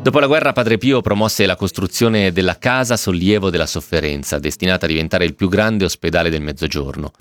Dopo la guerra Padre Pio promosse la costruzione della Casa Sollievo della Sofferenza, destinata a diventare il più grande ospedale del Mezzogiorno.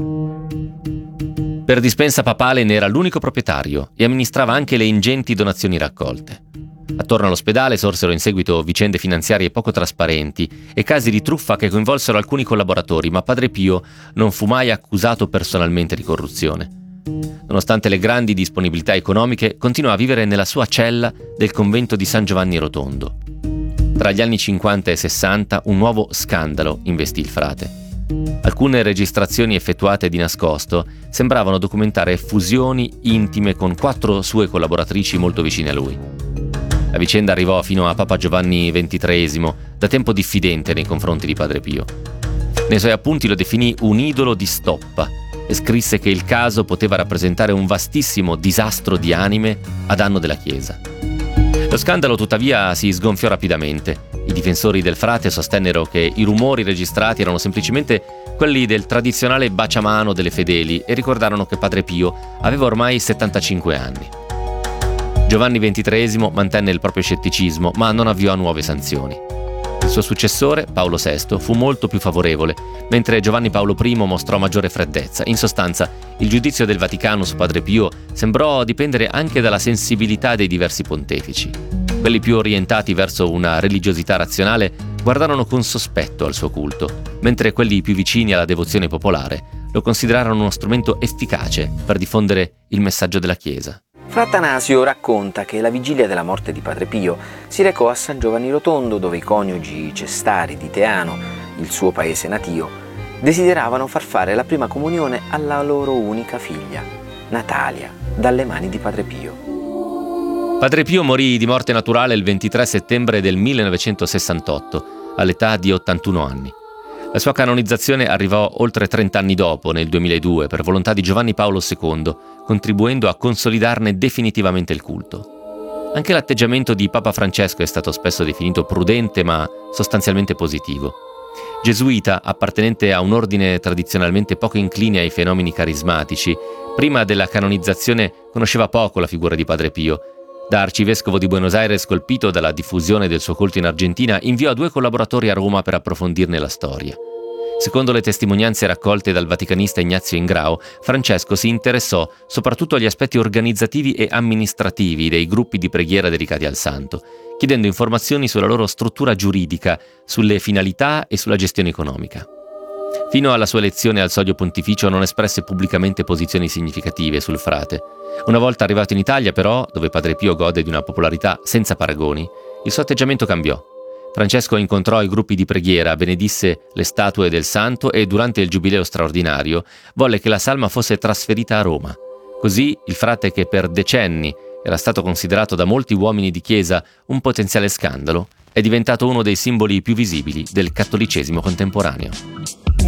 Per dispensa papale ne era l'unico proprietario e amministrava anche le ingenti donazioni raccolte. Attorno all'ospedale sorsero in seguito vicende finanziarie poco trasparenti e casi di truffa che coinvolsero alcuni collaboratori, ma Padre Pio non fu mai accusato personalmente di corruzione. Nonostante le grandi disponibilità economiche, continuò a vivere nella sua cella del convento di San Giovanni Rotondo. Tra gli anni 50 e 60 un nuovo scandalo investì il frate. Alcune registrazioni effettuate di nascosto sembravano documentare fusioni intime con 4 sue collaboratrici molto vicine a lui. La vicenda arrivò fino a Papa Giovanni XXIII, da tempo diffidente nei confronti di Padre Pio. Nei suoi appunti lo definì un idolo di stoppa e scrisse che il caso poteva rappresentare un vastissimo disastro di anime a danno della Chiesa. Lo scandalo tuttavia si sgonfiò rapidamente. I difensori del frate sostennero che i rumori registrati erano semplicemente quelli del tradizionale baciamano delle fedeli e ricordarono che Padre Pio aveva ormai 75 anni. Giovanni XXIII mantenne il proprio scetticismo, ma non avviò nuove sanzioni. Il suo successore, Paolo VI, fu molto più favorevole, mentre Giovanni Paolo I mostrò maggiore freddezza. In sostanza, il giudizio del Vaticano su Padre Pio sembrò dipendere anche dalla sensibilità dei diversi pontefici. Quelli più orientati verso una religiosità razionale guardarono con sospetto al suo culto, mentre quelli più vicini alla devozione popolare lo considerarono uno strumento efficace per diffondere il messaggio della Chiesa. Fra Atanasio racconta che la vigilia della morte di Padre Pio si recò a San Giovanni Rotondo, dove i coniugi Cestari di Teano, il suo paese natio, desideravano far fare la prima comunione alla loro unica figlia, Natalia, dalle mani di Padre Pio. Padre Pio morì di morte naturale il 23 settembre del 1968, all'età di 81 anni. La sua canonizzazione arrivò oltre 30 anni dopo, nel 2002, per volontà di Giovanni Paolo II, contribuendo a consolidarne definitivamente il culto. Anche l'atteggiamento di Papa Francesco è stato spesso definito prudente ma sostanzialmente positivo. Gesuita, appartenente a un ordine tradizionalmente poco incline ai fenomeni carismatici, prima della canonizzazione conosceva poco la figura di Padre Pio. Da arcivescovo di Buenos Aires, colpito dalla diffusione del suo culto in Argentina, inviò 2 collaboratori a Roma per approfondirne la storia. Secondo le testimonianze raccolte dal vaticanista Ignazio Ingrao, Francesco si interessò soprattutto agli aspetti organizzativi e amministrativi dei gruppi di preghiera dedicati al santo, chiedendo informazioni sulla loro struttura giuridica, sulle finalità e sulla gestione economica. Fino alla sua elezione al soglio pontificio non espresse pubblicamente posizioni significative sul frate. Una volta arrivato in Italia, però, dove Padre Pio gode di una popolarità senza paragoni, il suo atteggiamento cambiò. Francesco incontrò i gruppi di preghiera, benedisse le statue del santo e durante il giubileo straordinario volle che la salma fosse trasferita a Roma. Così il frate, che per decenni era stato considerato da molti uomini di chiesa un potenziale scandalo, è diventato uno dei simboli più visibili del cattolicesimo contemporaneo.